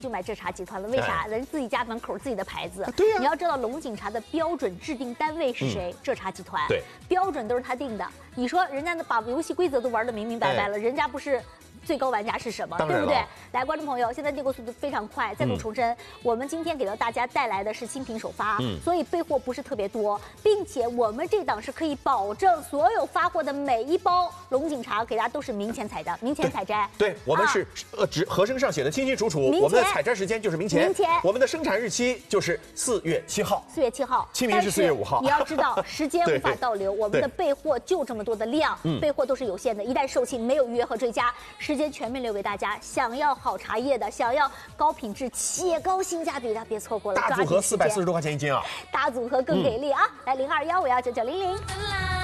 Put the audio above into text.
就买浙茶集团了，为啥？人自己家门口自己的牌子。 对呀。 你要知道龙井茶的标准制定单位是谁？浙茶集团。 对， 标准都是他定的。你说人家把游戏规则都玩得明明白白了，人家不是最高玩家是什么？对不对？来，观众朋友，现在订购速度非常快。再度重申，我们今天给到大家带来的是新品首发，所以备货不是特别多，并且我们这档是可以保证所有发货的每一包龙井茶给大家都是明前采的，明前采摘。 对，我们是盒声上写的清清楚楚，我们的采摘时间就是明前，我们的生产日期就是4月7号。 4月7号， 清明是4月5号。 你要知道，时间无法倒流，我们的备货就这么多的量，备货都是有限的，一旦售罄没有预约和追加，时间全面留给大家。想要好茶叶的，想要高品质且高性价比的，别错过了。 大组合440多块钱一斤啊！ 大组合更给力啊！来0215199900。